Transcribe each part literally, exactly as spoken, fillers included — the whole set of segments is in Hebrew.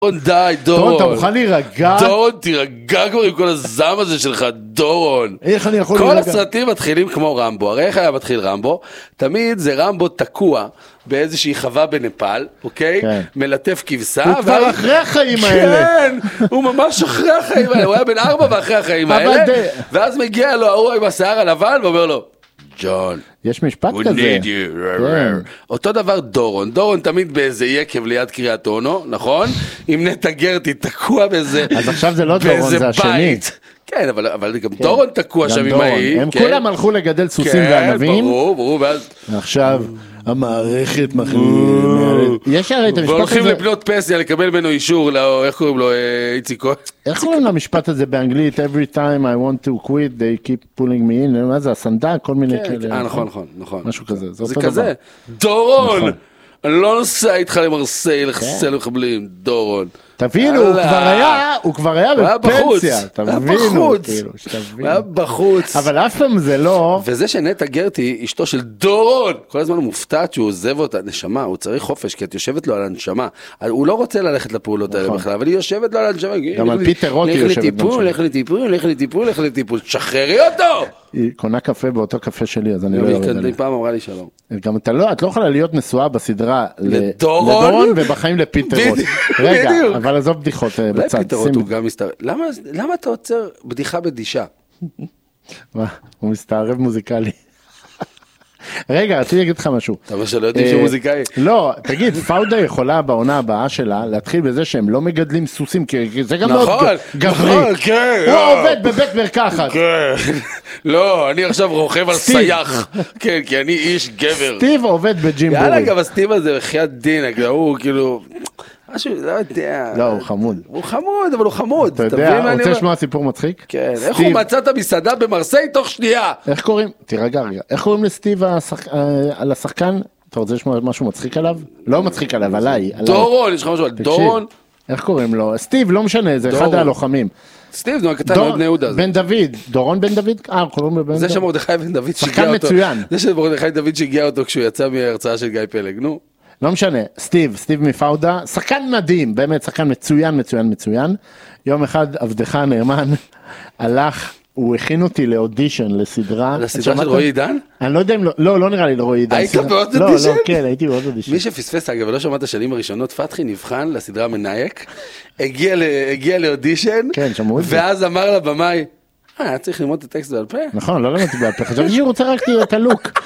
די, דורון. אתה מוכן להירגע? דורון, תירגע כבר עם כל הזם הזה שלך, דורון. איך אני יכול כל להירגע? הסרטים מתחילים כמו רמבו. הרי איך היה מתחיל רמבו? תמיד זה רמבו תקוע באיזושהי חווה בנפאל, אוקיי? כן. מלטף כבשה. הוא כבר אחרי החיים האלה. כן, הוא ממש אחרי החיים האלה. הוא היה בן ארבע ואחרי החיים האלה. ואז מגיע לו ההוא עם השיער הלבן ואומר לו, ג'ון. יש משפט We כזה. need you. אותו דבר דורון, דורון תמיד באיזה יקב ליד קריית אונו, נכון? עם נטע גרטי תקוע באיזה אז עכשיו זה לא דורון, זה השני. כן, אבל גם דורון תקוע שם עם ההיא. הם כולם הלכו לגדל סוסים וענבים. כן, ברור, ברור, ואז עכשיו המערכת מחליטה. יש הרי את המשפט הזה. והולכים לבנות פסיה לקבל ממנו אישור, איך קוראים לו, איציק כהן? איך קוראים למשפט הזה באנגלית? Every time I want to quit, they keep pulling me in. מה זה, הסנדק, כל מיני כאלה. אה, נכון, נכון, נכון. משהו כזה, זה זה אותו דבר. כזה. דורון! אני לא נוסע איתך למרסיי לחסל מחבלים, דורון. תבינו, הוא כבר היה, הוא כבר היה בפנסיה. הוא היה בחוץ. הוא היה בחוץ. אבל אף פעם זה לא... וזה שנטע גרטי, אשתו של דורון, כל הזמן הוא מופתעת שהוא עוזב אותה, נשמה, הוא צריך חופש, כי את יושבת לו על הנשמה. הוא לא רוצה ללכת לפעולות האלה בכלל, אבל היא יושבת לו על הנשמה. גם על פיטר רוטי יושבת בנשמה. לך לטיפול, לך לטיפול, לך לטיפול, שחררי אותו! היא קונה קפה באותו קפה שלי, אז אני לא יורד עליה. היא פעם אמרה לי שלום. גם אתה לא, את לא יכולה להיות נשואה בסדרה לדורון ובחיים לפיטר רוטי. רגע, אבל עזוב בדיחות בצד. פיטר רוטי הוא גם מסתערב. למה אתה עוצר בדיחה בדישה? מה? הוא מסתערב מוזיקלי. רגע, רציתי להגיד לך משהו. אתה אומר שלא יודעים שהוא מוזיקאי? לא, תגיד, פאודה יכולה בעונה הבאה שלה להתחיל בזה שהם לא מגדלים סוסים, כי זה גם מאוד גברי. נכון, כן. הוא עובד בבית מרקחת. כן. לא, אני עכשיו רוכב על סייח. כן, כי אני איש גבר. סטיב עובד בג'ימבורי. יאללה, גם הסטיב הזה, בחיית דין, הוא כאילו... משהו, לא יודע. לא, הוא חמוד. הוא חמוד, אבל הוא חמוד. אתה יודע, רוצה לשמוע סיפור מצחיק? כן, איך הוא מצא את המסעדה במרסיי תוך שנייה? איך קוראים, תירגע רגע, איך קוראים לסטיב על השחקן? אתה רוצה לשמוע משהו מצחיק עליו? לא מצחיק עליו, עליי. דורון, יש לך משהו על דורון? איך קוראים לו? סטיב, לא משנה, זה אחד הלוחמים. סטיב, נו, הקטן מאוד בני יהודה. בן דוד, דורון בן דוד? אה, קוראים לו בן דוד. זה שמרדכי בן דוד שהגיע שחקן אותו. מצוין. זה שמרדכי דוד שהגיע אותו כשהוא יצא מההרצאה של גיא פלג, נו. לא משנה, סטיב, סטיב מפאודה, שחקן מדהים, באמת שחקן מצוין, מצוין, מצוין. יום אחד עבדך הנאמן הלך, הוא הכין אותי לאודישן, לסדרה. לסדרה של רועי עידן? אני לא יודע אם, לא, לא נראה לי לרועי עידן. היית בעוד לא, אודישן? לא, כן, הייתי בעוד אודישן. מי שפספס אגב ולא שמע את השנים הראשונות, פתחי נבחן לסדרה מנייק, הגיע, ל, הגיע לאודישן, כן, שמעו את זה. ואז אמר לבמאי, אה, היה צריך ללמוד את הטקסט בעל פה? נכון, לא למדתי בעל פה, חשבתי שהוא רוצה רק את הלוק.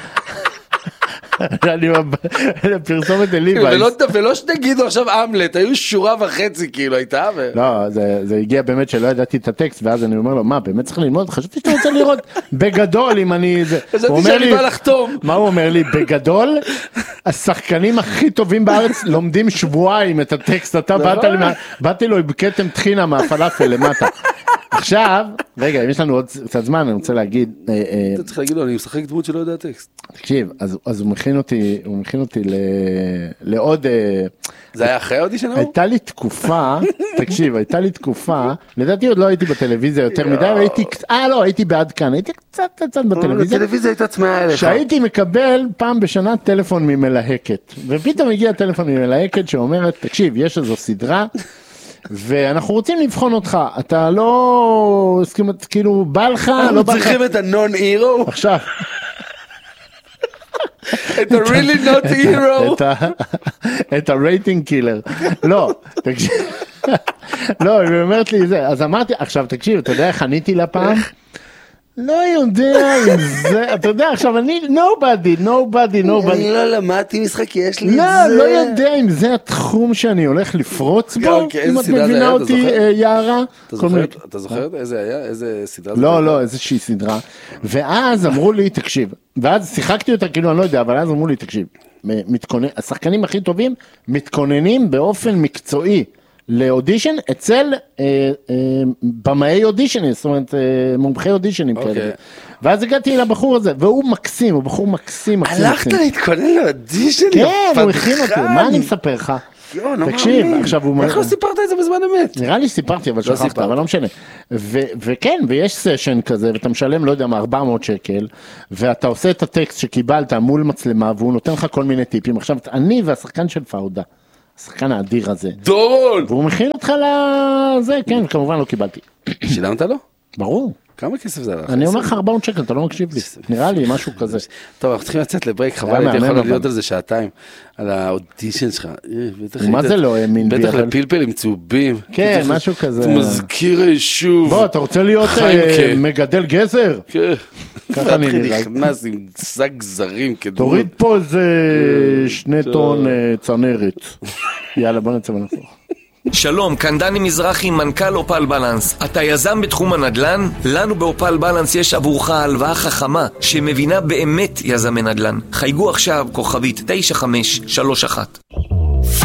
אני פרסומת אליבייס. ולא שתגידו עכשיו אמלט, היו שורה וחצי כאילו הייתה. לא, זה הגיע באמת שלא ידעתי את הטקסט, ואז אני אומר לו, מה, באמת צריך ללמוד? חשבתי שאתה רוצה לראות בגדול אם אני... חשבתי שאני בא לחתום. מה הוא אומר לי? בגדול, השחקנים הכי טובים בארץ לומדים שבועיים את הטקסט, אתה באתי לו עם כתם טחינה מהפלאפל למטה. עכשיו, רגע, אם יש לנו עוד קצת זמן, אני רוצה להגיד... אתה צריך להגיד לו, אני משחק דמות שלא יודע טקסט. תקשיב, אז הוא מכין אותי, הוא מכין אותי לעוד... זה היה אחרי האודישן ההוא? הייתה לי תקופה, תקשיב, הייתה לי תקופה, לדעתי עוד לא הייתי בטלוויזיה יותר מדי, והייתי, אה לא, הייתי בעד כאן, הייתי קצת קצת בטלוויזיה. הטלוויזיה הייתה צמאה אליך. שהייתי מקבל פעם בשנה טלפון ממלהקת, ופתאום הגיע טלפון ממלהקת שאומרת, תקשיב, יש איזו סדרה, ואנחנו רוצים לבחון אותך, אתה לא, כאילו, בא לך, לא בא לך. צריכים את הנון הירו? עכשיו. את ה-really not hero. את ה-rating killer. לא, תקשיב. לא, היא אומרת לי זה, אז אמרתי, עכשיו תקשיב, אתה יודע איך עניתי לה פעם? לא יודע אם זה, אתה יודע, עכשיו אני, nobody, nobody, nobody. אני לא למדתי משחק, יש לי את זה. לא, לא יודע אם זה התחום שאני הולך לפרוץ בו, אם את מבינה אותי, יערה. אתה זוכר איזה היה, איזה סדרה? לא, לא, איזושהי סדרה. ואז אמרו לי, תקשיב, ואז שיחקתי אותה, כאילו, אני לא יודע, אבל אז אמרו לי, תקשיב, השחקנים הכי טובים מתכוננים באופן מקצועי. לאודישן אצל אה, אה, במאי אודישנים, זאת אומרת אה, מומחי אודישנים okay. כאלה. ואז הגעתי לבחור הזה, והוא מקסים, הוא בחור מקסים. מקסים הלכת מקסים. להתכונן לאודישן? כן, הוא הכין אותי, מה אני מספר לך? תקשיב, עכשיו הוא... איך לא סיפרת את זה בזמן אמת? נראה לי שסיפרתי, אבל שכחת, אבל לא משנה. וכן, ויש סשן כזה, ואתה משלם, לא יודע מה, ארבע מאות שקל, ואתה עושה את הטקסט שקיבלת מול מצלמה, והוא נותן לך כל מיני טיפים. עכשיו, אני והשחקן של פאודה, השחקן האדיר הזה. דורון! והוא מכין אותך לזה, כן, כמובן לא קיבלתי. שילמת לו? ברור. כמה כסף זה הלך? אני אומר לך ארבע מאות שקל, אתה לא מקשיב לי. נראה לי משהו כזה. טוב, אנחנו צריכים לצאת לברייק, חבל, הייתי יכול להיות על זה שעתיים, על האודישן שלך. מה זה לא האמין בי? בטח לפלפלים צהובים. כן, משהו כזה. אתה מזכיר היישוב. בוא, אתה רוצה להיות מגדל גזר? כן. ככה אני נראה. נכנס עם שק זרים כדור. תוריד פה איזה שני טון צנרת. יאללה, בוא נצא ונחזור. שלום, כאן דני מזרחי, מנכ"ל אופל בלנס. אתה יזם בתחום הנדל"ן? לנו באופל בלנס יש עבורך הלוואה חכמה שמבינה באמת יזמי נדל"ן. חייגו עכשיו כוכבית תשע חמש שלוש אחת.